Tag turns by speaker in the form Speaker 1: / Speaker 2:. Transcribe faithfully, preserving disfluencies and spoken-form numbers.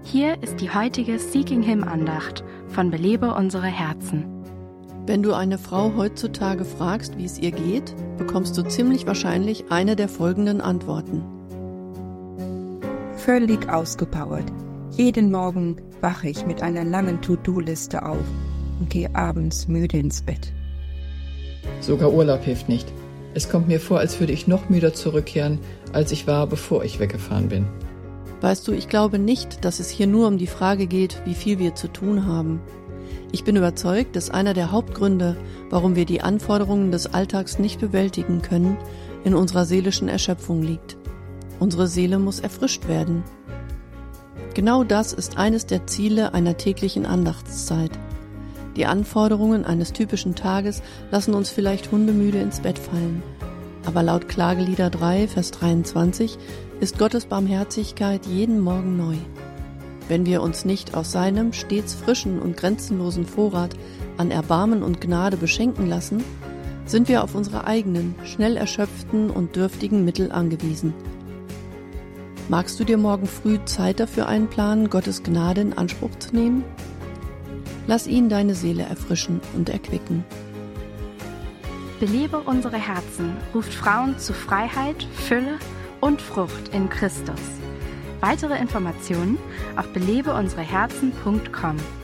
Speaker 1: Hier ist die heutige Seeking Him Andacht von Belebe unsere Herzen.
Speaker 2: Wenn du eine Frau heutzutage fragst, wie es ihr geht, bekommst du ziemlich wahrscheinlich eine der folgenden Antworten.
Speaker 3: Völlig ausgepowert. Jeden Morgen wache ich mit einer langen To-Do-Liste auf und gehe abends müde ins Bett.
Speaker 4: Sogar Urlaub hilft nicht. Es kommt mir vor, als würde ich noch müder zurückkehren, als ich war, bevor ich weggefahren bin.
Speaker 2: Weißt du, ich glaube nicht, dass es hier nur um die Frage geht, wie viel wir zu tun haben. Ich bin überzeugt, dass einer der Hauptgründe, warum wir die Anforderungen des Alltags nicht bewältigen können, in unserer seelischen Erschöpfung liegt. Unsere Seele muss erfrischt werden. Genau das ist eines der Ziele einer täglichen Andachtszeit. Die Anforderungen eines typischen Tages lassen uns vielleicht hundemüde ins Bett fallen. Aber laut Klagelieder drei, Vers dreiundzwanzig ist Gottes Barmherzigkeit jeden Morgen neu. Wenn wir uns nicht aus seinem stets frischen und grenzenlosen Vorrat an Erbarmen und Gnade beschenken lassen, sind wir auf unsere eigenen, schnell erschöpften und dürftigen Mittel angewiesen. Magst du dir morgen früh Zeit dafür einplanen, Gottes Gnade in Anspruch zu nehmen? Lass ihn deine Seele erfrischen und erquicken.
Speaker 1: Belebe unsere Herzen ruft Frauen zu Freiheit, Fülle und Frucht in Christus. Weitere Informationen auf belebe unsere Herzen punkt com.